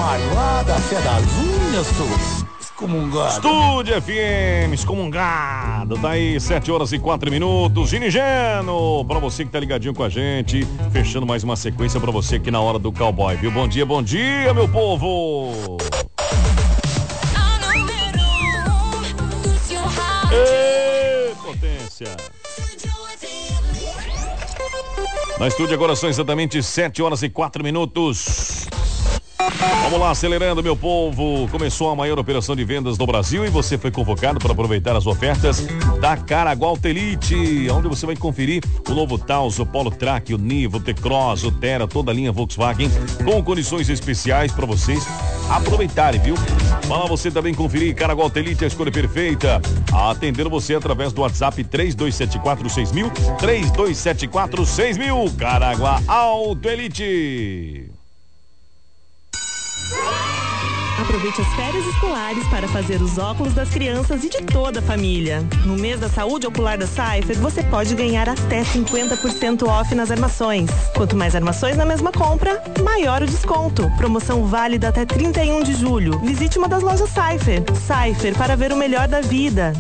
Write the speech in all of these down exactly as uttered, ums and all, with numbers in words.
malvada, fé das unhas, sou excomungado. Estúdio F M, excomungado. Daí, sete horas e quatro minutos. Ginigeno, pra você que tá ligadinho com a gente. Fechando mais uma sequência pra você aqui na hora do cowboy, viu? Bom dia, bom dia, meu povo. Ê, potência. Na estúdio agora são exatamente sete horas e quatro minutos. Vamos lá, acelerando, meu povo. Começou a maior operação de vendas do Brasil e você foi convocado para aproveitar as ofertas da Caraguá Elite, onde você vai conferir o novo Taos, o Polo Track, o Nivo, o T-Cross, o Terra, toda a linha Volkswagen com condições especiais para vocês aproveitarem, viu? Fala você também conferir Caraguá Elite, a escolha perfeita. Atendendo você através do WhatsApp três dois sete quatro seis mil, três dois sete quatro seis mil. Caraguá Auto Elite. Aproveite as férias escolares para fazer os óculos das crianças e de toda a família. No mês da saúde ocular da Cypher, você pode ganhar até cinquenta por cento off nas armações. Quanto mais armações na mesma compra, maior o desconto. Promoção válida até trinta e um de julho. Visite uma das lojas Cypher. Cypher, para ver o melhor da vida.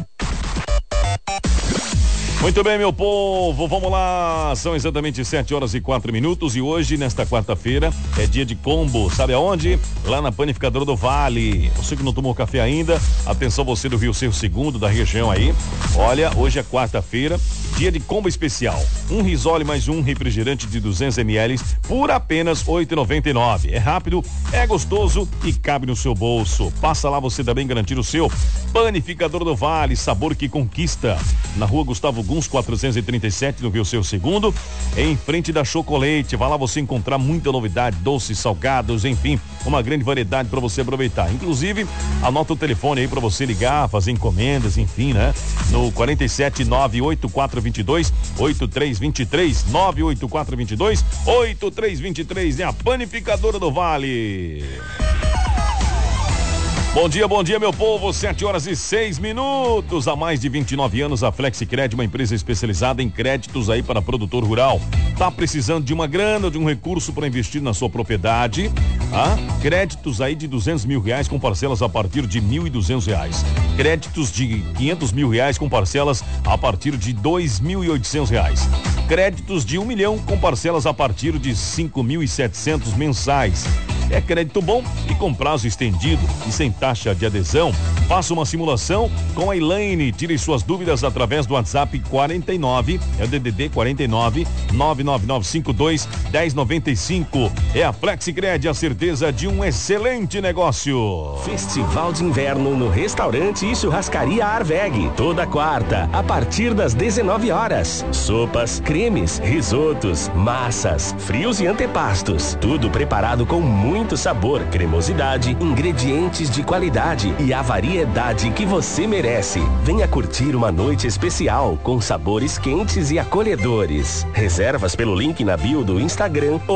Muito bem, meu povo, vamos lá, são exatamente sete horas e quatro minutos e hoje, nesta quarta-feira, é dia de combo, sabe aonde? Lá na Panificadora do Vale. Você que não tomou café ainda, atenção você do Rio Cerro Segundo, da região aí, olha, hoje é quarta-feira, dia de combo especial, um risole mais um refrigerante de duzentos mililitros por apenas oito reais e noventa e nove centavos. É rápido, é gostoso e cabe no seu bolso. Passa lá você também garantir o seu. Panificador do Vale, sabor que conquista. Na rua Gustavo Guns, quatrocentos e trinta e sete, no Rio Cerro Segundo, em frente da Chocolate. Vai lá você encontrar muita novidade, doces, salgados, enfim, uma grande variedade para você aproveitar. Inclusive, anota o telefone aí para você ligar, fazer encomendas, enfim, né? No quarenta e sete, nove oito quatro dois dois, oito três dois três, nove oito quatro dois dois, oito três dois três, é a Panificadora do Vale. Bom dia, bom dia, meu povo, sete horas e seis minutos. Há mais de vinte e nove anos, a Flexicred, uma empresa especializada em créditos aí para produtor rural. Tá precisando de uma grana, de um recurso para investir na sua propriedade? Ah, créditos aí de duzentos mil reais com parcelas a partir de mil e duzentos reais. Créditos de quinhentos mil reais com parcelas a partir de dois mil e oitocentos reais. Créditos de um milhão com parcelas a partir de cinco mil e setecentos mensais. É crédito bom e com prazo estendido e sem taxa de adesão. Faça uma simulação com a Elaine. Tire suas dúvidas através do WhatsApp quarenta e nove, é o D D D quarenta e nove, nove nove nove cinco dois, um zero nove cinco. É a Flexicred, a certeza de um excelente negócio. Festival de Inverno no Restaurante e Churrascaria Arveg. Toda quarta, a partir das dezenove horas. Sopas, cremes, risotos, massas, frios e antepastos. Tudo preparado com muito Muito sabor, cremosidade, ingredientes de qualidade e a variedade que você merece. Venha curtir uma noite especial com sabores quentes e acolhedores. Reservas pelo link na bio do Instagram